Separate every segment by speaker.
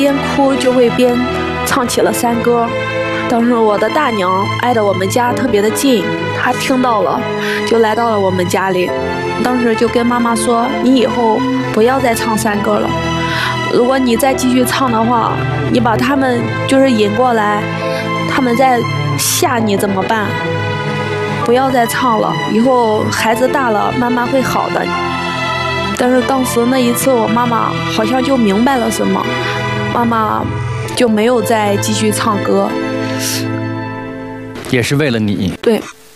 Speaker 1: 边哭就会边唱起了山歌。当时我的大娘挨着我们家特别的近，她听到了，就来到了我们家里。当时就跟妈妈说：“你以后不要再唱山歌了，如果你再继续唱的话，你把他们就是引过来，他们再吓你怎么办？不要再唱了，以后孩子大了慢慢会好的。”但是当时那一次，我妈妈好像就明白了什么，妈妈就没有再继续唱歌。
Speaker 2: 也是为了你。
Speaker 1: 对。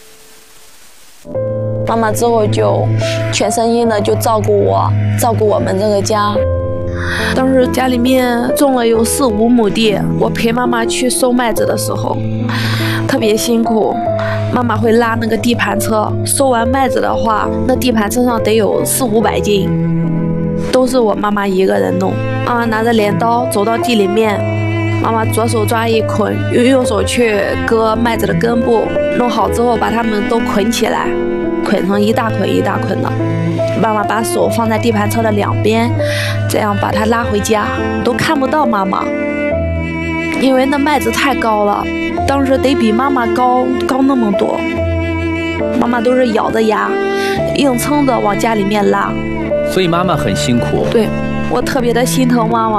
Speaker 1: 妈妈之后就全身心的就照顾我们这个家。当时家里面种了有4、5亩地，我陪妈妈去收麦子的时候，特别辛苦。妈妈会拉那个地盘车，收完麦子的话，那地盘车上得有400、500斤，都是我妈妈一个人弄。妈妈拿着镰刀走到地里面，妈妈左手抓一捆，用右手去割麦子的根部，弄好之后把它们都捆起来，捆成一大捆一大捆的。妈妈把手放在地盘车的2边，这样把它拉回家，都看不到妈妈，因为那麦子太高了，当时得比妈妈高那么多。妈妈都是咬着牙硬撑着往家里面拉，
Speaker 2: 所以妈妈很辛苦。
Speaker 1: 对，我特别的心疼妈妈。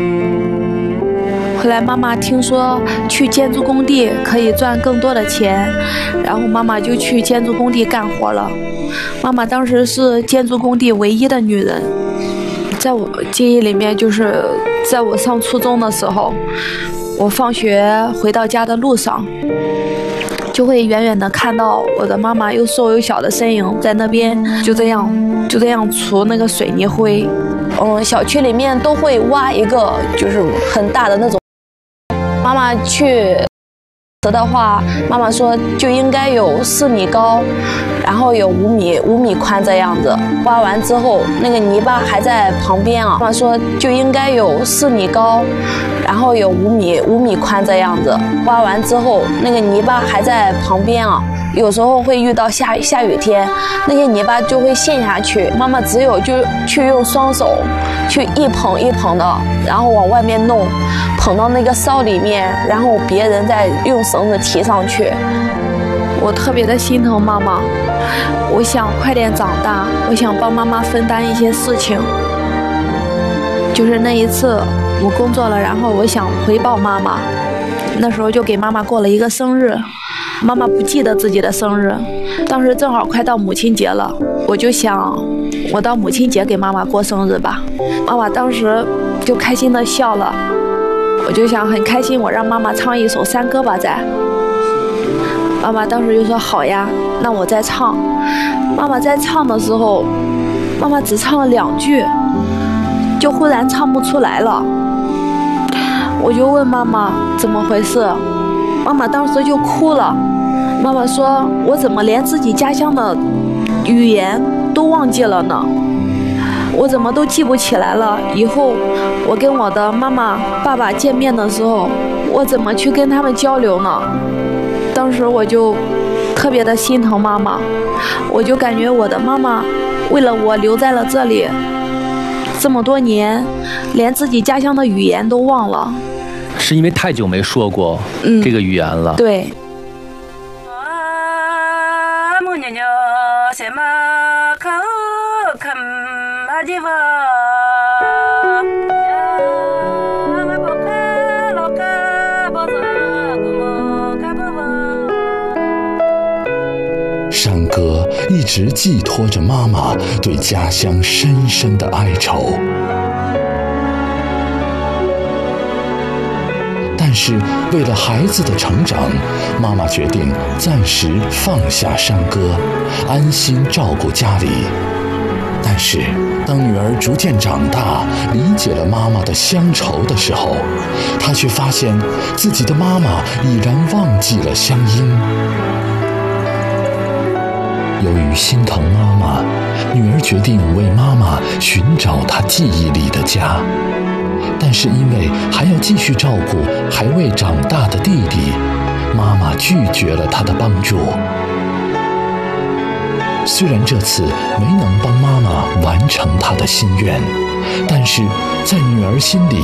Speaker 1: 后来妈妈听说去建筑工地可以赚更多的钱，然后妈妈就去建筑工地干活了。妈妈当时是建筑工地唯一的女人。在我记忆里面，就是在我上初中的时候，我放学回到家的路上，就会远远的看到我的妈妈又瘦又小的身影在那边就这样除那个水泥灰。小区里面都会挖一个就是很大的那种。妈妈去的话，妈妈说就应该有4米高，然后有5米宽这样子。挖完之后，那个泥巴还在旁边啊。妈妈说就应该有4米高，然后有5米宽这样子。挖完之后，那个泥巴还在旁边啊。有时候会遇到下雨天，那些泥巴就会陷下去。妈妈只有就去用双手去一捧一捧的，然后往外面弄，捧到那个烧里面，然后别人再用绳子提上去。我特别的心疼妈妈，我想快点长大，我想帮妈妈分担一些事情。就是那一次我工作了，然后我想回报妈妈，那时候就给妈妈过了一个生日。妈妈不记得自己的生日，当时正好快到母亲节了，我就想我到母亲节给妈妈过生日吧。妈妈当时就开心的笑了，我就想很开心，我让妈妈唱一首山歌吧再。妈妈当时就说好呀，那我再唱。妈妈在唱的时候，妈妈只唱了2句，就忽然唱不出来了。我就问妈妈怎么回事，妈妈当时就哭了。妈妈说我怎么连自己家乡的语言都忘记了呢？我怎么都记不起来了？以后我跟我的妈妈爸爸见面的时候，我怎么去跟他们交流呢？当时我就特别的心疼妈妈，我就感觉我的妈妈为了我留在了这里这么多年，连自己家乡的语言都忘了。
Speaker 2: 是因为太久没说过这个语言了。
Speaker 1: 对。
Speaker 3: 山歌一直寄托着妈妈对家乡深深的哀愁。但是为了孩子的成长，妈妈决定暂时放下山歌，安心照顾家里。但是当女儿逐渐长大，理解了妈妈的乡愁的时候，她却发现自己的妈妈已然忘记了乡音。由于心疼妈妈，女儿决定为妈妈寻找她记忆里的家。但是因为还要继续照顾还未长大的弟弟，妈妈拒绝了他的帮助。虽然这次没能帮妈妈完成她的心愿，但是在女儿心里